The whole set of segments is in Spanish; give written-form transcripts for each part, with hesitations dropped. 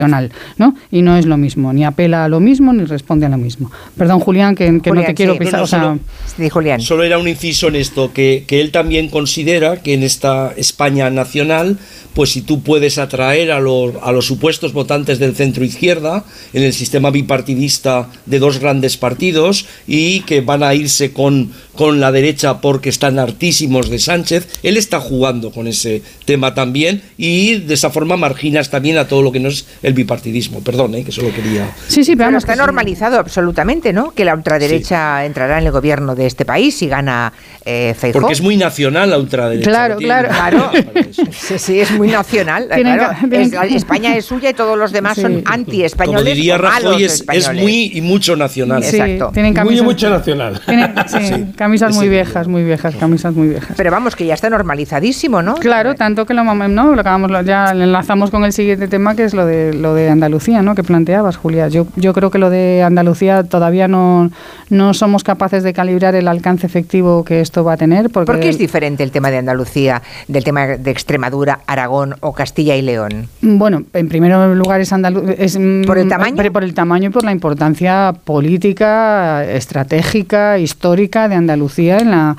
¿no? Y no es lo mismo, ni apela a lo mismo, ni responde a lo mismo. Perdón, Julián, que no te quiero pisar. Julián. Solo era un inciso en esto, que él también considera que en esta España nacional, pues si tú puedes atraer a los supuestos votantes del centro izquierda en el sistema bipartidista de dos grandes partidos y que van a irse con la derecha porque están hartísimos de Sánchez, él está jugando con ese tema también y de esa forma marginas también a todo lo que no es el bipartidismo. Perdón, que solo quería... Sí, pero está normalizado absolutamente, ¿no? Que la ultraderecha entrará en el gobierno de este país si gana Feijóo. Porque es muy nacional la ultraderecha. Claro. Sí, es muy nacional. España es suya y todos los demás son anti-españoles. Como diría Rajoy, es muy y mucho nacional. Sí, exacto. Tienen camisas, muy y mucho nacional. Camisas muy viejas, camisas muy viejas. Pero vamos, que ya está normalizadísimo, ¿no? Claro, tanto que ya enlazamos con el siguiente tema, que es lo de Andalucía, ¿no? Que planteabas, Julia. Yo creo que lo de Andalucía todavía no somos capaces de calibrar el alcance efectivo que esto va a tener. ¿Por qué es diferente el tema de Andalucía del tema de Extremadura, Aragón o Castilla y León? Bueno, en primer lugar es ¿por el tamaño? Por el tamaño y por la importancia política, estratégica, histórica de Andalucía.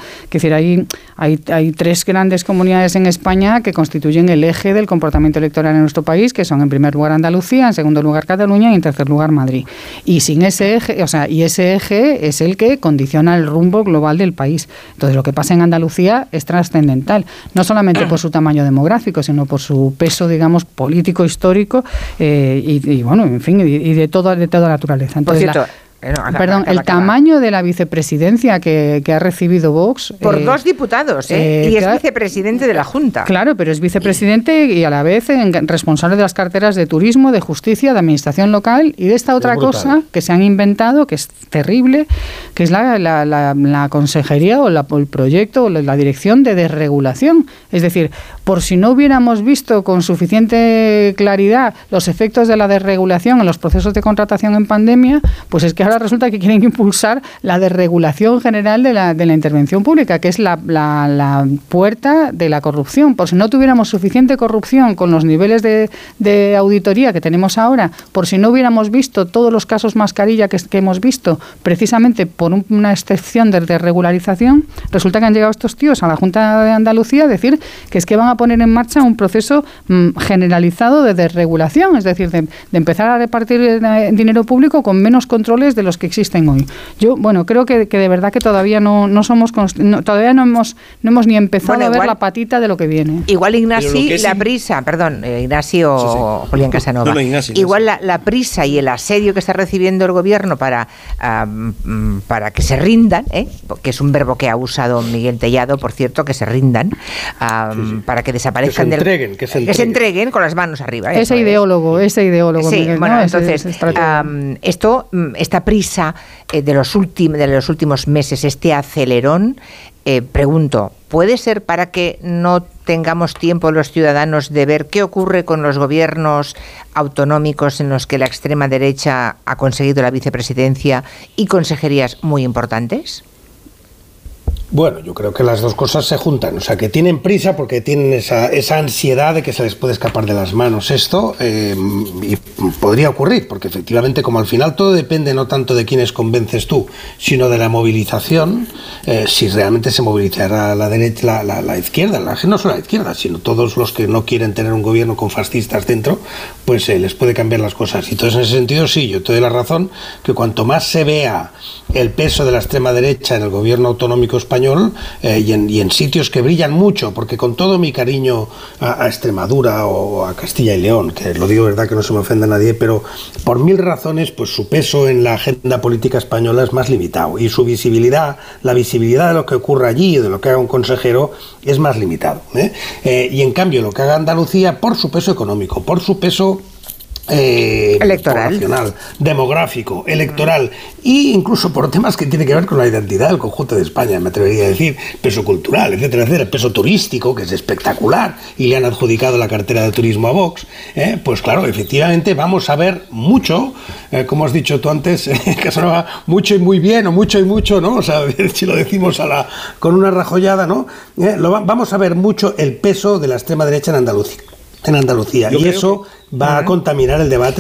Hay tres grandes comunidades en España que constituyen el eje del comportamiento electoral en nuestro país, que son en primer lugar Andalucía, en segundo lugar Cataluña y en tercer lugar Madrid. Y sin ese eje, ese eje es el que condiciona el rumbo global del país. Entonces, lo que pasa en Andalucía es trascendental, no solamente por su tamaño demográfico, sino por su peso, digamos, político, histórico y de toda naturaleza. Entonces, el tamaño de la vicepresidencia que ha recibido Vox... Por dos diputados, y es vicepresidente de la Junta. Claro, pero es vicepresidente y a la vez responsable de las carteras de turismo, de justicia, de administración local y de esta otra cosa que se han inventado, que es terrible, que es la consejería o el proyecto o la dirección de desregulación. Es decir, por si no hubiéramos visto con suficiente claridad los efectos de la desregulación en los procesos de contratación en pandemia, pues es que ahora resulta que quieren impulsar la desregulación general de la intervención pública, que es la puerta de la corrupción. Por si no tuviéramos suficiente corrupción con los niveles de auditoría que tenemos ahora, por si no hubiéramos visto todos los casos mascarilla que hemos visto, precisamente por una excepción de desregularización, resulta que han llegado estos tíos a la Junta de Andalucía a decir que es que van a poner en marcha un proceso generalizado de desregulación, es decir, de empezar a repartir dinero público con menos controles de los que existen hoy. Yo, creo que de verdad que todavía no somos todavía no hemos ni empezado a ver la patita de lo que viene. Igual Ignasi, Ignasi o Julián Casanova. Igual la prisa y el asedio que está recibiendo el gobierno para que se rindan, que es un verbo que ha usado Miguel Tellado, por cierto, que se rindan, para que desaparezcan, que se entreguen con las manos arriba. Ese ideólogo. Sí, Miguel, entonces esta prisa de los últimos meses, este acelerón, pregunto, ¿puede ser para que no tengamos tiempo los ciudadanos de ver qué ocurre con los gobiernos autonómicos en los que la extrema derecha ha conseguido la vicepresidencia y consejerías muy importantes? Bueno, yo creo que las dos cosas se juntan, o sea, que tienen prisa porque tienen esa ansiedad de que se les puede escapar de las manos esto, y podría ocurrir, porque efectivamente, como al final todo depende no tanto de quiénes convences tú, sino de la movilización, si realmente se movilizará la derecha, la izquierda, no solo la izquierda, sino todos los que no quieren tener un gobierno con fascistas dentro, pues les puede cambiar las cosas. Y entonces, en ese sentido, sí, yo te doy la razón, que cuanto más se vea el peso de la extrema derecha en el gobierno autonómico español, y en sitios que brillan mucho, porque con todo mi cariño a Extremadura o a Castilla y León, que lo digo verdad que no se me ofende a nadie, pero por mil razones, pues su peso en la agenda política española es más limitado y su visibilidad, la visibilidad de lo que ocurre allí, de lo que haga un consejero, es más limitado, y en cambio lo que haga Andalucía, por su peso económico, por su peso electoral, poblacional, demográfico, electoral e incluso por temas que tienen que ver con la identidad del conjunto de España, me atrevería a decir, peso cultural, etcétera, etcétera, peso turístico, que es espectacular y le han adjudicado la cartera de turismo a Vox, pues claro, efectivamente vamos a ver mucho, como has dicho tú antes, Casanova, mucho y muy bien, o mucho y mucho, ¿no? O sea, si lo decimos con una rajollada, ¿no? Vamos a ver mucho el peso de la extrema derecha en Andalucía, y eso va a contaminar el debate